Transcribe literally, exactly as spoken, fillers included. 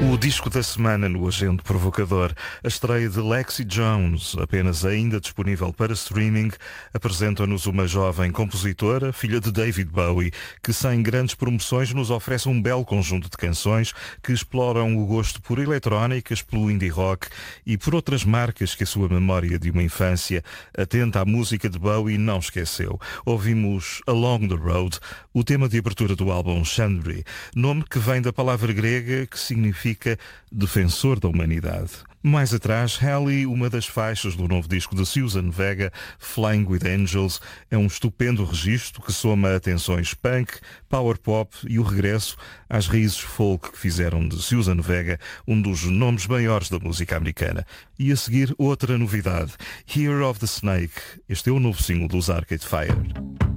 O disco da semana no Agente Provocador, a estreia de Lexi Jones, apenas ainda disponível para streaming, apresenta-nos uma jovem compositora, filha de David Bowie, que sem grandes promoções nos oferece um belo conjunto de canções que exploram o gosto por eletrónicas, pelo indie rock e por outras marcas que a sua memória de uma infância atenta à música de Bowie não esqueceu. Ouvimos Along the Road, o tema de abertura do álbum Chandri, nome que vem da palavra grega que significa defensor da humanidade. Mais atrás, Halley, uma das faixas do novo disco de Suzanne Vega, Flying with Angels, é um estupendo registro que soma atenções punk, power pop e o regresso às raízes folk que fizeram de Suzanne Vega um dos nomes maiores da música americana. E a seguir, outra novidade, Year of the Snake. Este é o novo single dos Arcade Fire.